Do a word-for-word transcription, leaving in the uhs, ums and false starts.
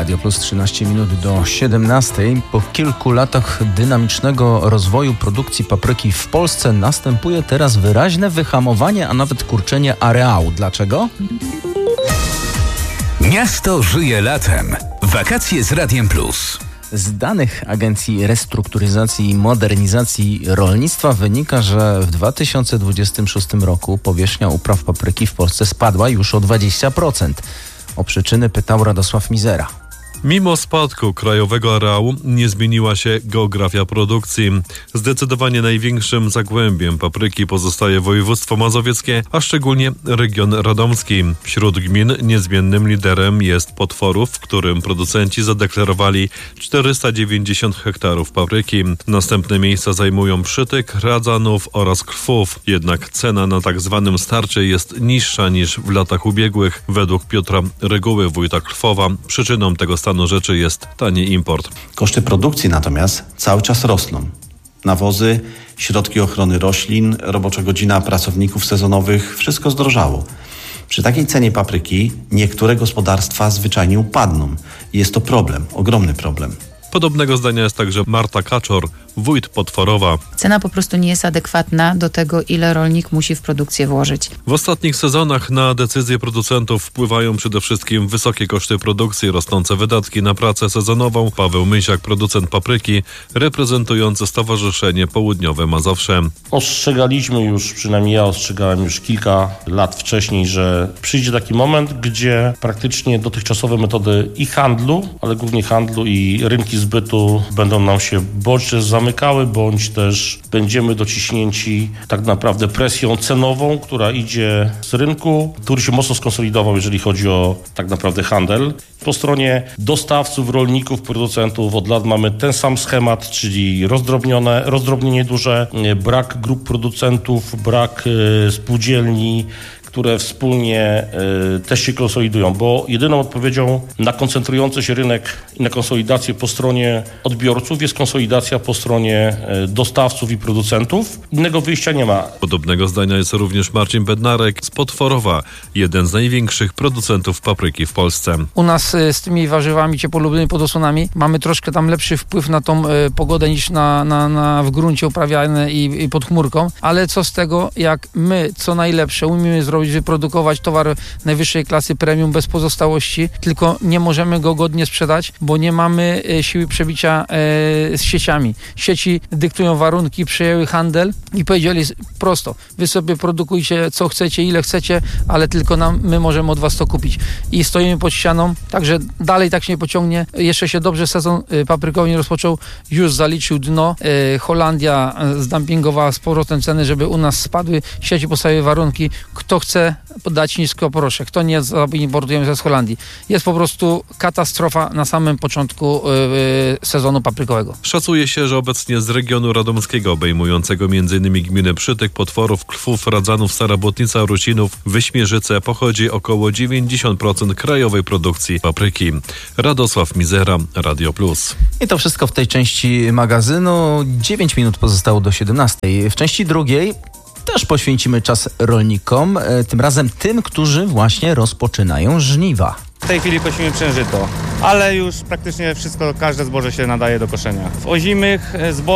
Radio Plus, trzynaście minut do siedemnastej. Po kilku latach dynamicznego rozwoju produkcji papryki w Polsce następuje teraz wyraźne wyhamowanie, a nawet kurczenie areału. Dlaczego? Miasto żyje latem. Wakacje z Radiem Plus. Z danych Agencji Restrukturyzacji i Modernizacji Rolnictwa wynika, że w dwa tysiące dwudziestym szóstym roku powierzchnia upraw papryki w Polsce spadła już o dwadzieścia procent. O przyczyny pytał Radosław Mizera. Mimo spadku krajowego areału nie zmieniła się geografia produkcji. Zdecydowanie największym zagłębiem papryki pozostaje województwo mazowieckie, a szczególnie region radomski. Wśród gmin niezmiennym liderem jest Potworów, w którym producenci zadeklarowali czterysta dziewięćdziesiąt hektarów papryki. Następne miejsca zajmują Przytyk, Radzanów oraz Krwów. Jednak cena na tak zwanym starcie jest niższa niż w latach ubiegłych. Według Piotra Reguły, wójta Krwowa, przyczyną tego stanu rzeczy jest tani import. Koszty produkcji natomiast cały czas rosną. Nawozy, środki ochrony roślin, robocza godzina pracowników sezonowych, wszystko zdrożało. Przy takiej cenie papryki niektóre gospodarstwa zwyczajnie upadną. Jest to problem, ogromny problem. Podobnego zdania jest także Marta Kaczor, wójt Potworowa. Cena po prostu nie jest adekwatna do tego, ile rolnik musi w produkcję włożyć. W ostatnich sezonach na decyzje producentów wpływają przede wszystkim wysokie koszty produkcji, rosnące wydatki na pracę sezonową. Paweł Mysiak, producent papryki, reprezentujący Stowarzyszenie Południowe Mazowsze. Ostrzegaliśmy już, przynajmniej ja ostrzegałem już kilka lat wcześniej, że przyjdzie taki moment, gdzie praktycznie dotychczasowe metody i handlu, ale głównie handlu i rynki zbytu będą nam się bądź też zamykały, bądź też będziemy dociśnięci tak naprawdę presją cenową, która idzie z rynku, który się mocno skonsolidował, jeżeli chodzi o tak naprawdę handel. Po stronie dostawców, rolników, producentów od lat mamy ten sam schemat, czyli rozdrobnione, rozdrobnienie duże, brak grup producentów, brak y, spółdzielni, które wspólnie y, też się konsolidują, bo jedyną odpowiedzią na koncentrujący się rynek i na konsolidację po stronie odbiorców jest konsolidacja po stronie y, dostawców i producentów. Innego wyjścia nie ma. Podobnego zdania jest również Marcin Bednarek z Potworowa, jeden z największych producentów papryki w Polsce. U nas y, z tymi warzywami ciepłolubnymi pod osłonami mamy troszkę tam lepszy wpływ na tą y, pogodę niż na, na, na w gruncie uprawiane i, i pod chmurką, ale co z tego, jak my co najlepsze umiemy zrobić, wyprodukować towar najwyższej klasy premium bez pozostałości, tylko nie możemy go godnie sprzedać, bo nie mamy e, siły przebicia e, z sieciami. Sieci dyktują warunki, przejęły handel i powiedzieli prosto, wy sobie produkujcie co chcecie, ile chcecie, ale tylko nam, my możemy od was to kupić. I stoimy pod ścianą, także dalej tak się nie pociągnie. Jeszcze się dobrze sezon e, paprykowy nie rozpoczął, już zaliczył dno. E, Holandia zdumpingowała z powrotem ceny, żeby u nas spadły, sieci postawiły warunki. Kto chce dać nisko, proszę. Kto nie, importujemy z Holandii. Jest po prostu katastrofa na samym początku yy, sezonu paprykowego. Szacuje się, że obecnie z regionu radomskiego, obejmującego m.in. gminy Przytyk, Potworów, Krwów, Radzanów, Stara Błotnica, Rusinów, Wyśmierzyce pochodzi około dziewięćdziesiąt procent krajowej produkcji papryki. Radosław Mizera, Radio Plus. I to wszystko w tej części magazynu. dziewięć minut pozostało do siedemnastej. W części drugiej też poświęcimy czas rolnikom, tym razem tym, którzy właśnie rozpoczynają żniwa. W tej chwili kosimy przężyto, ale już praktycznie wszystko, każde zboże się nadaje do koszenia. W ozimych zbożach